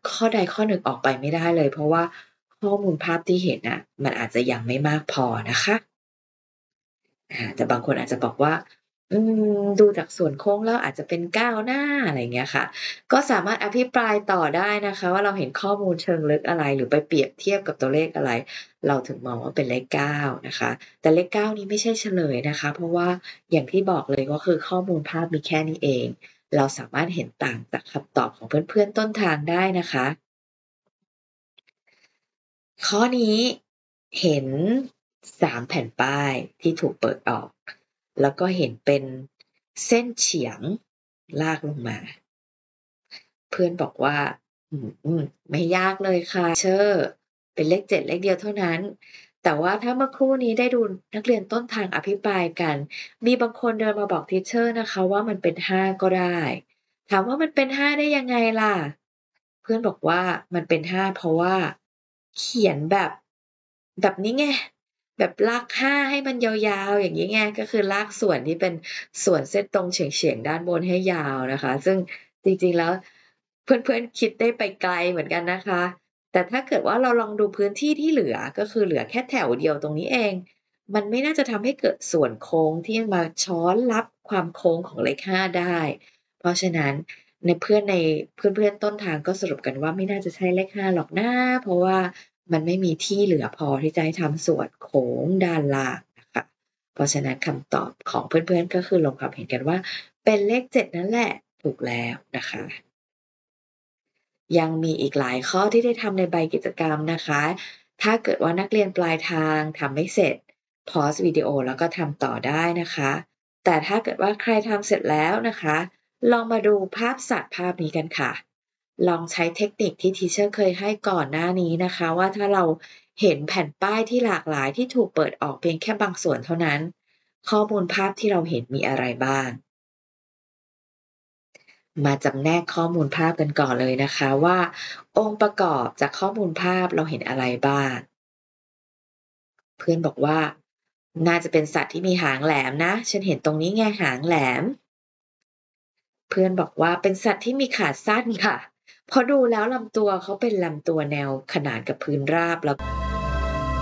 ข้อใดข้อหนึ่งออกไปไม่ได้เลย เพราะว่าข้อมูลภาพที่เห็นน่ะ มันอาจจะยังไม่มากพอนะคะ แต่บางคนอาจจะบอกว่า ดูจากส่วนโค้งแล้วอาจจะเป็น9นะ อะไรอย่างเงี้ยค่ะ ก็สามารถอภิปรายต่อได้นะคะว่า เราเห็นข้อมูลเชิงลึกอะไร หรือไปเปรียบเทียบกับตัวเลขอะไร เราถึงมองว่าเป็นเลข9นะคะ แต่เลข9นี้ไม่ใช่เฉลยนะคะ เพราะว่าอย่างที่บอกเลยก็คือข้อมูลภาพมีแค่นี้เอง เราสามารถเห็นต่างจากคำตอบของเพื่อน ๆ ต้นทางได้นะคะ ข้อนี้เห็น 3 แผ่นป้ายที่ถูกเปิดออก แล้วก็เห็นเป็นเส้นเฉียงลากลงมา เพื่อนบอกว่า ไม่ยากเลยค่ะ teacher เป็นเลข 7 เลขเดียวเท่านั้น แต่ว่าถ้าเมื่อครู่นี้ได้ดูนักเรียนต้นทางอภิปรายกัน มีบางคนเดินมาบอก teacher นะคะว่ามันเป็น 5 ก็ได้ ถามว่ามันเป็น 5 ได้ยังไงล่ะ เพื่อนบอกว่ามันเป็น 5 เพราะว่าเขียนแบบนี้ไง แบบลาก 5 ให้มันยาว ๆ อย่างงี้ไง ก็คือลากส่วนที่เป็นส่วนเส้นตรงเฉียง ๆ ด้านบนให้ยาวนะคะ ซึ่งจริง ๆ แล้วเพื่อน ๆ คิดได้ไปไกลเหมือนกันนะคะ แต่ถ้าเกิดว่าเราลองดูพื้นที่ที่เหลือ ก็คือเหลือแค่แถวเดียวตรงนี้เอง มันไม่น่าจะทำให้เกิดส่วนโค้งที่มาช้อนรับความโค้งของเลข 5 ได้ เพราะฉะนั้นในเพื่อน ๆ ต้นทางก็สรุปกันว่า ไม่น่าจะใช่เลข 5 หรอกนะ เพราะว่ามันไม่มีที่เหลือพอที่จะให้ทำส่วนโค้งด้านล่างน่ะค่ะ เพราะฉะนั้นคำตอบของเพื่อน ๆ ก็คือลงความเห็นกันว่า เป็นเลข 7 นั่นแหละ ถูกแล้วนะคะ ยังมีอีกหลายข้อที่ได้ทำในใบกิจกรรมนะคะ ถ้าเกิดว่านักเรียนปลายทางทำไม่เสร็จ พอสวิดีโอแล้วก็ทำต่อได้นะคะ แต่ถ้าเกิดว่าใครทำเสร็จแล้วนะคะ ลองมาดูภาพสัตว์ภาพนี้กันค่ะ ลองใช้เทคนิคที่ teacher เคยให้ก่อนหน้านี้นะคะว่า ถ้าเราเห็นแผ่นป้ายที่หลากหลายที่ถูกเปิดออกเพียงแค่บางส่วนเท่านั้น ข้อมูลภาพที่เราเห็นมีอะไรบ้าง มาจำแนกข้อมูลภาพกันก่อนเลยนะคะว่า องค์ประกอบจากข้อมูลภาพเราเห็นอะไรบ้าง เพื่อนบอกว่า น่าจะเป็นสัตว์ที่มีหางแหลมนะ ฉันเห็นตรงนี้ไงหางแหลม เพื่อนบอกว่า เป็นสัตว์ที่มีขาสั้นค่ะ เพราะดูแล้วลำตัวเขาเป็นลำตัวแนวขนานกับพื้นราบ แล้ว